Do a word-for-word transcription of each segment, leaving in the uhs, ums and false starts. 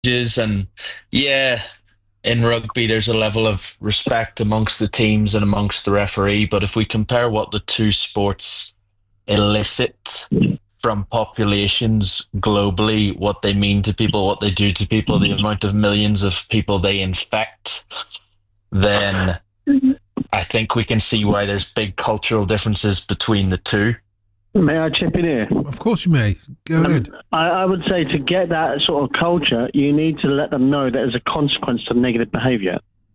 And yeah, in rugby, there's a level of respect amongst the teams and amongst the referee. But if we compare what the two sports elicit from populations globally, what they mean to people, what they do to people, the amount of millions of people they infect, then I think we can see why there's big cultural differences between the two. May I chip in here? Of course you may. Go ahead. Um, I, I would say to get that sort of culture, you need to let them know that there's a consequence to negative behaviour.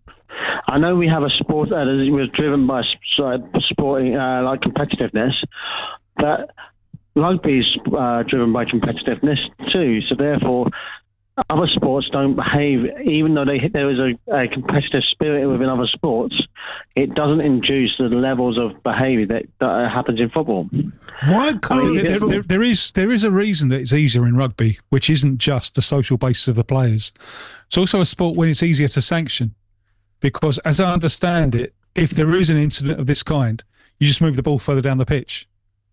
I know we have a sport that is was driven by sporting, uh, like competitiveness, but rugby is uh, driven by competitiveness too. So therefore, other sports don't behave, even though they, there is a, a competitive spirit within other sports, it doesn't induce the levels of behaviour that, that happens in football. Why can't I mean, there, there, there is there is a reason that it's easier in rugby, which isn't just the social basis of the players. It's also a sport when it's easier to sanction, because as I understand it, if there is an incident of this kind, you just move the ball further down the pitch.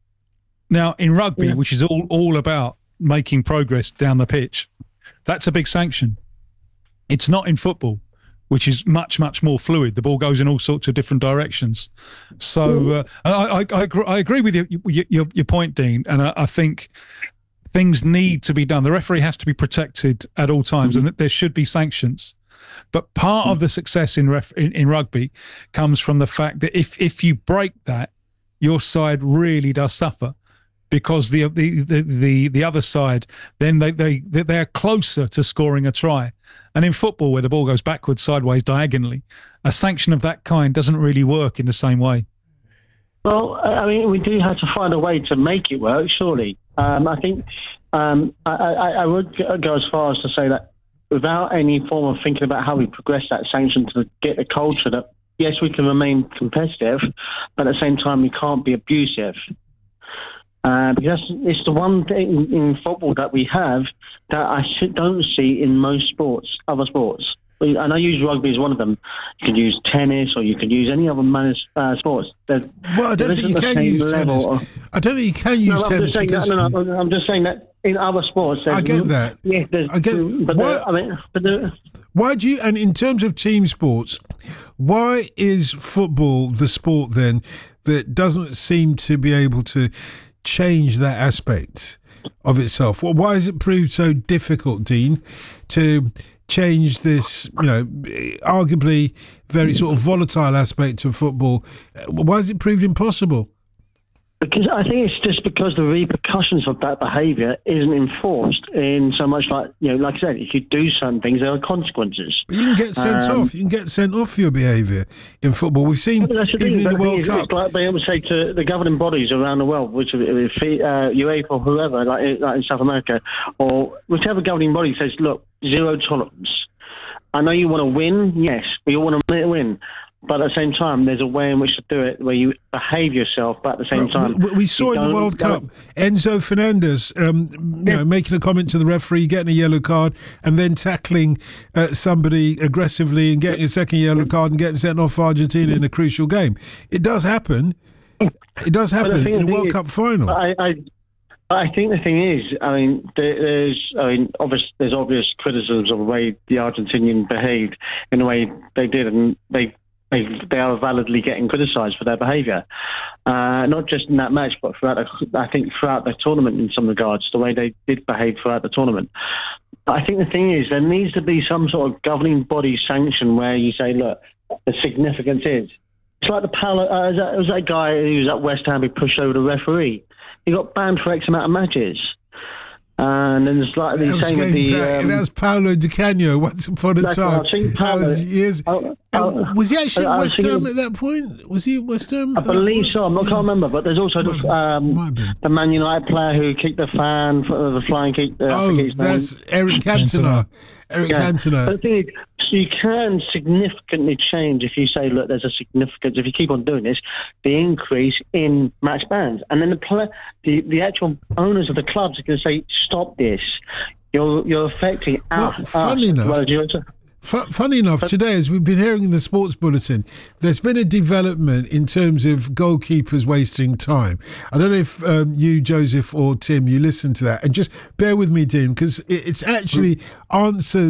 Now, in rugby, yeah. which is all, all about making progress down the pitch, that's a big sanction. It's not in football, which is much, much more fluid. The ball goes in all sorts of different directions. So uh, I, I, I, agree, I agree with your, your, your point, Dean, and I, I think things need to be done. The referee has to be protected at all times, mm-hmm. and that there should be sanctions. But part of the success in, ref, in in rugby comes from the fact that if if you break that, your side really does suffer. Because the, the the the the other side, then they they they are closer to scoring a try, and in football where the ball goes backwards, sideways, diagonally, a sanction of that kind doesn't really work in the same way. Well, I mean, we do have to find a way to make it work. Surely, um, I think um, I, I, I would go as far as to say that without any form of thinking about how we progress that sanction to get the culture that yes, we can remain competitive, but at the same time we can't be abusive. Uh, because it's the one thing in football that we have that I don't see in most sports, other sports. And I use rugby as one of them. You could use tennis or you could use any other managed uh, sports. There's, well, I don't think you can use tennis. Of, I don't think you can use no, tennis. I'm just, that, no, no, I'm just saying that in other sports. I get that. Yeah, I get. But why, I mean, but the, why do you? And in terms of team sports, why is football the sport then that doesn't seem to be able to change that aspect of itself? Well, why has it proved so difficult, Dean, to change this, you know, arguably very sort of volatile aspect of football? Why has it proved impossible? Because I think it's just because the repercussions of that behaviour isn't enforced in so much like, you know, like I said, if you do certain things, there are consequences. But you can get sent um, off. You can get sent off for your behaviour in football. We've seen even thing, in the World is, Cup. It's like being able to say to the governing bodies around the world, which is uh, UEFA or whoever, like, like in South America, or whichever governing body says, look, zero tolerance. I know you want to win, yes, we all want to win. But at the same time, there's a way in which to do it where you behave yourself, but at the same time... We, we saw in the World Cup, Enzo Fernandez um, you yeah. know, making a comment to the referee, getting a yellow card, and then tackling uh, somebody aggressively and getting a second yellow card and getting sent off for Argentina in a crucial game. It does happen. It does happen in a World Cup final. I, I, I think the thing is, I mean, there's, I mean, obvious, there's obvious criticisms of the way the Argentinian behaved in the way they did, and they... They, they are validly getting criticised for their behaviour, uh, not just in that match, but throughout. The, I think throughout the tournament, in some regards, the way they did behave throughout the tournament. But I think the thing is, there needs to be some sort of governing body sanction where you say, look, the significance is. It's like the Palo. Uh, it, was that, it was that guy who was at West Ham who pushed over the referee. He got banned for X amount of matches. And then there's like the same with the. Um, that was Paulo Di Canio once upon a time. That was years. I, I, was he actually at West Ham at that point? Was he at West Ham? I believe so. I can't remember. But there's also the, um, the Man United player who kicked the fan, the flying kick. Uh, oh, that's Eric Cantona. Eric yeah. Cantona. But the thing is, so you can significantly change if you say, look, there's a significance, if you keep on doing this, the increase in match bans. And then the play, the, the actual owners of the clubs are going to say, stop this. You're you're affecting well, us. Funny enough, well, you to, F- funny enough, but, today, as we've been hearing in the sports bulletin, there's been a development in terms of goalkeepers wasting time. I don't know if um, you, Joseph, or Tim, you listened to that. And just bear with me, Dean, because it, it's actually answers